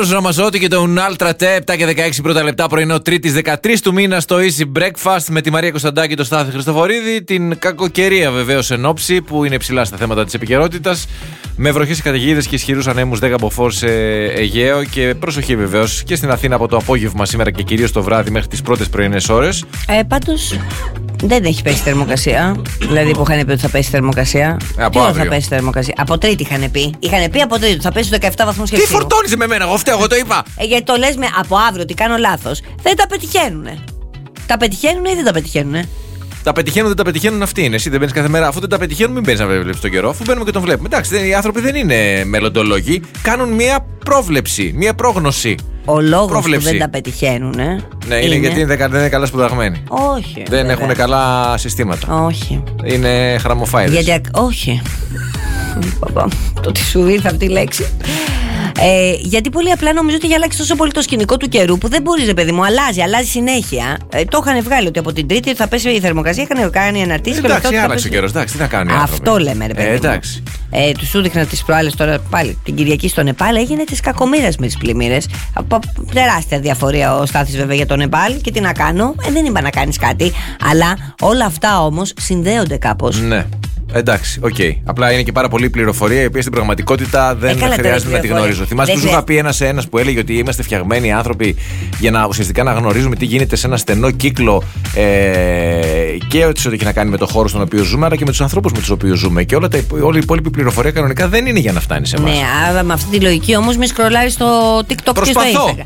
Μάνος Ραμαζότη και τον Ultra T, 7 και 16 πρώτα λεπτά, πρωινό Τρίτης 13 του μήνα στο Easy Breakfast με τη Μαρία Κωνσταντάκη και τον Στάθη Χριστοφορίδη. Την κακοκαιρία βεβαίως εν όψη που είναι ψηλά στα θέματα της επικαιρότητας. Με βροχές και καταιγίδες και ισχυρούς ανέμους 10 μποφόρ σε Αιγαίο. Και προσοχή βεβαίως και στην Αθήνα από το απόγευμα σήμερα και κυρίως το βράδυ μέχρι τις πρώτες πρωινές ώρες. Πάντως δεν έχει πέσει θερμοκρασία. Δηλαδή που είχαν πει ότι θα πέσει θερμοκρασία. Από τι αύριο θα πέσει θερμοκρασία. Από Τρίτη είχαν πει. Είχαν πει από Τρίτη ότι θα πέσει στους 17 βαθμούς Τι Κελσίου. φορτώνεις με μένα, εγώ φταίω, εγώ το είπα. Γιατί το λες από αύριο ότι κάνω λάθος. Δεν τα πετυχαίνουνε. Τα πετυχαίνουν ή δεν τα πετυχαίνουνε? Τα πετυχαίνουν, δεν τα πετυχαίνουν, αυτοί είναι. Εσύ δεν μπαίνεις κάθε μέρα. Αφού δεν τα πετυχαίνουν, μην μπαίνεις να βλέπεις τον καιρό. Αφού μπαίνουμε και τον βλέπουμε. Εντάξει, οι άνθρωποι δεν είναι μελλοντολόγοι. Κάνουν μία πρόβλεψη, μία πρόγνωση. Ο λόγος που δεν τα πετυχαίνουν. Ναι, είναι γιατί δεν είναι καλά σπουδαγμένοι. Όχι. Δεν έχουν καλά συστήματα. Όχι. Είναι χραμοφάιδες. Γιατί. Όχι. Το ότι σου ήρθε αυτή η λέξη. Γιατί πολύ απλά νομίζω ότι έχει αλλάξει τόσο πολύ το σκηνικό του καιρού που δεν μπορεί, ρε παιδί μου, αλλάζει συνέχεια. Το είχαν βγάλει ότι από την Τρίτη θα πέσει η θερμοκρασία, είχαν κάνει αναρτήσεις. Εντάξει, άλλαξε ο καιρός, εντάξει, τι να κάνουν οι άνθρωποι. Αυτό λέμε, ρε παιδί μου. Εντάξει. Του σου δείχνα τις προάλλες τώρα πάλι την Κυριακή στο Νεπάλ, έγινε της κακομοίρας με τις πλημμύρες. Τεράστια διαφορία ο Στάθης βέβαια για το Νεπάλ και τι να κάνω, δεν είπα να κάνεις κάτι. Αλλά όλα αυτά όμως συνδέονται κάπως. Ναι. Εντάξει, οκ. Απλά είναι και πάρα πολλή πληροφορία η οποία στην πραγματικότητα δεν χρειάζεται να τη γνωρίζω. Θυμάσαι που σου είχα πει ένας που έλεγε ότι είμαστε φτιαγμένοι άνθρωποι για να ουσιαστικά να γνωρίζουμε τι γίνεται σε ένα στενό κύκλο και ό,τι έχει να κάνει με το χώρο στον οποίο ζούμε, αλλά και με τους ανθρώπους με τους οποίους ζούμε. Και όλη η υπόλοιπη πληροφορία κανονικά δεν είναι για να φτάνει σε εμάς. Ναι, άρα με αυτή τη λογική όμως μη σκρολάρεις στο TikTok και στο Instagram.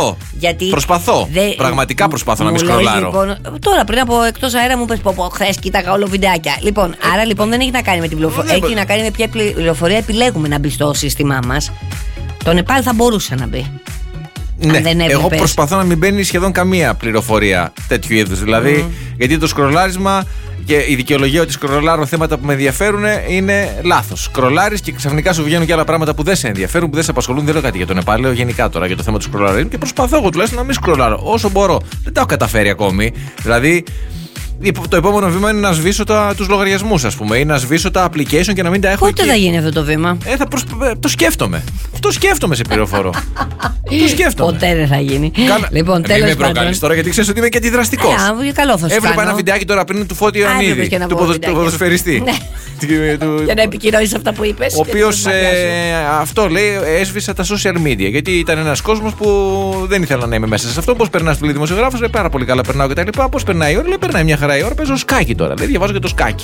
Προσπαθώ. Πραγματικά προσπαθώ να μην σκρολάρω. Λοιπόν, τώρα πριν από εκτός αέρα μου πες χθες κοίταγα όλο βιντεάκια. Λοιπόν, άρα λοιπόν δεν έχει να κάνει με την πληροφορία. Έχει να κάνει με ποια πληροφορία επιλέγουμε να μπει στο σύστημά μας. Το Νεπάλ θα μπορούσε να μπει. Ναι, εγώ προσπαθώ να μην μπαίνει σχεδόν καμία πληροφορία τέτοιου είδους. Δηλαδή, γιατί το σκρολάρισμα και η δικαιολογία ότι σκρολάρω θέματα που με ενδιαφέρουν είναι λάθος. Σκρολάρεις και ξαφνικά σου βγαίνουν και άλλα πράγματα που δεν σε ενδιαφέρουν, που δεν σε απασχολούν. Δεν λέω κάτι για το Νεπάλ, λέω γενικά τώρα για το θέμα του σκρολαρισμού και προσπαθώ εγώ τουλάχιστον να μην σκρολάρω όσο μπορώ. Δεν τα έχω καταφέρει ακόμη. Δηλαδή, το επόμενο βήμα είναι να σβήσω τους λογαριασμούς, ας πούμε, ή να σβήσω τα application και να μην τα έχω. Πότε θα γίνει αυτό το βήμα? Το σκέφτομαι. Το σκέφτομαι, σε πληροφορώ. Το σκέφτομαι. Ποτέ δεν θα γίνει. Λοιπόν, τέλος πάντων. Μην με προκαλείς τώρα, γιατί ξέρεις ότι είμαι και αντιδραστικός. Καλό θα σου Έβλεπα ένα βιντεάκι τώρα πριν του Φώτη Ιωαννίδη, του ποδοσφαιριστή. Για να επικοινωνήσεις αυτά που είπες. Ο οποίος αυτό λέει, έσβησα τα social media. Γιατί ήταν ένας κόσμος που δεν ήθελα να είμαι μέσα σε αυτό. Πώς περνάς, λέει δημοσιογράφος, λέει πάρα πολύ καλά περνάω κτλ. Πώς περνάει η ώρα, λέει περνάει μια χαρά η ώρα, παίζω σκάκι τώρα. Λέει διαβάζω και το σκάκι.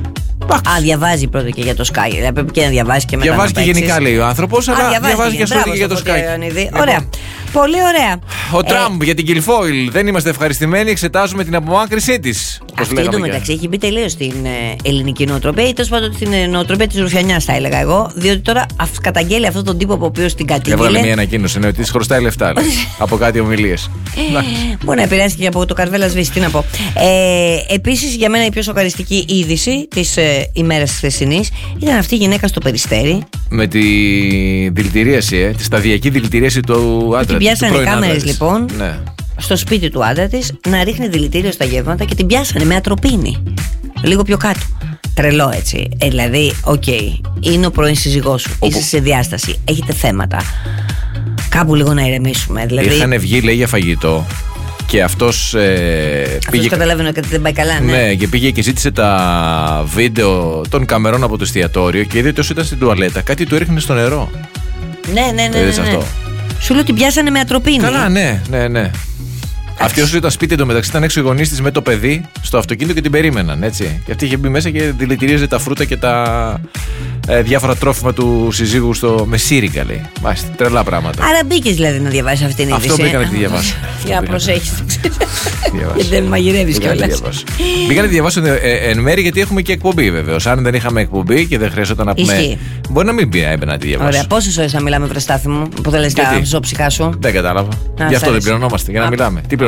Διαβάζει πρώτα και για το σκάκι. Δηλαδή πρέπει και να διαβάσει και μετά. Διαβάζει και γενικά, λέει ο άνθρωπος, αλλά διαβάζει και και για το σκάκι. Ωραία. Πολύ ωραία. Ο Τραμπ για την Κιλφόιλ. Δεν είμαστε ευχαριστημένοι, εξετάζουμε την απομάκρυνσή της. Αυτή εντωμεταξύ έχει μπει τελείως στην ελληνική νοοτροπία ή τέλος πάντων στην νοοτροπία της ρουφιανιάς, θα έλεγα εγώ. Διότι τώρα καταγγέλει αυτόν τον τύπο από ο οποίος την κατήγγειλε. Έβγαλε μια ανακοίνωση ότι της χρωστάει λεφτά από κάτι ομιλίες. Μπορεί να επηρεάσει και από το καρβέλα σβήσει, τι να πω. Επίσης, για μένα η πιο σοκαριστική είδηση της ημέρας της χθεσινής ήταν αυτή η γυναίκα στο Περιστέρι. Με τη δηλητηρίαση, τη σταδιακή δηλητηρίαση του άντρα. Την πιάσανε κάμερες λοιπόν στο σπίτι του άντρα της να ρίχνει δηλητήριο στα γεύματα και την πιάσανε με ατροπίνη. Λίγο πιο κάτω. Τρελό έτσι. Δηλαδή, είναι ο πρώην σύζυγός σου. Είσαι σε διάσταση. Έχετε θέματα. Κάπου λίγο να ηρεμήσουμε. Δηλαδή... Είχαν βγει, λέει, για φαγητό. Και αυτός πήγε. Καταλαβαίνω ότι δεν πάει καλά, ναι. Ναι, και πήγε και ζήτησε τα βίντεο των καμερών από το εστιατόριο και είδε ότι όσο ήταν στην τουαλέτα, κάτι του έριχνε στο νερό. Ναι. Αυτό. Σου λέω ότι πιάσανε με ατροπίνη. Καλά, ναι. Αυτή όσο ήταν σπίτι εντωμεταξύ ήταν έξω οι γονείς της με το παιδί στο αυτοκίνητο και την περίμεναν, έτσι. Και αυτή είχε μπει μέσα και δηλητηρίαζε τα φρούτα και τα διάφορα τρόφιμα του συζύγου με σύριγγα, λέει. Μάλιστα, τρελά πράγματα. Άρα μπήκες δηλαδή να διαβάσεις αυτήν την είδηση. Αυτό μπήκα να τη διαβάσω. Για προσέχεις. Γιατί δεν μαγειρεύεις κιόλας. Μπήκα να τη διαβάσω εν μέρη γιατί έχουμε και εκπομπή βεβαίως. Αν δεν είχαμε εκπομπή και δεν χρειαζόταν να πούμε. Μπορεί να μην έμπαινα να τη διαβάσω. Ωραία, πόσες ώρες θα μιλάμε, βρε Στάθη μου, που δεν λες τα ζώψυχά σου? Δεν κατάλαβα. Γι' αυτό δεν πληρωνόμαστε, για να μιλάμε.